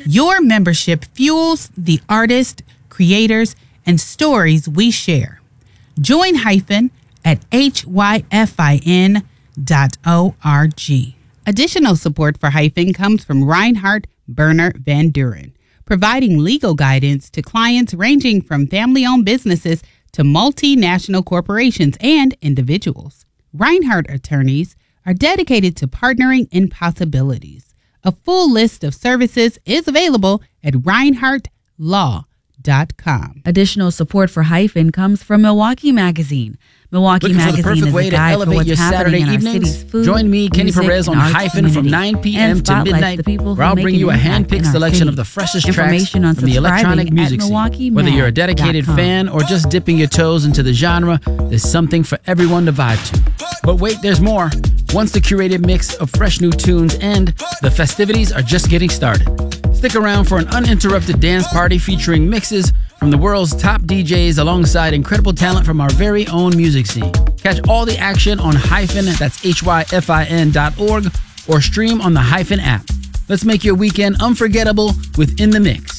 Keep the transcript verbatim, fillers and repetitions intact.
Your membership fuels the artists, creators, and stories we share. Join Hyphen at H Y F I N dot O R G. Additional support for Hyphen comes from Reinhardt Berner Van Duren, providing legal guidance to clients ranging from family-owned businesses to multinational corporations and individuals. Reinhardt attorneys are dedicated to partnering in possibilities. A full list of services is available at reinhardt law dot com. Additional support for Hyphen comes from Milwaukee Magazine. Milwaukee Looking Magazine for the perfect is way a to guide for elevate what's your happening Saturday in our evenings? city's food, Join me, Kenny music, Perez, on and arts Hyphen from community, nine p.m. and to spotlights midnight, the people who where I'll make bring an you a impact in hand-picked our selection city. of the freshest tracks Information on from the subscribing electronic at music scene. milwaukee Whether you're a mag dot dedicated com. fan or just dipping your toes into the genre, there's something for everyone to vibe to. But wait, there's more. Once the curated mix of fresh new tunes end, the festivities are just getting started. Stick around for an uninterrupted dance party featuring mixes from the world's top D Js alongside incredible talent from our very own music scene. Catch all the action on Hyphen, that's H Y F I N dot org, or stream on the Hyphen app. Let's make your weekend unforgettable with In the Mix.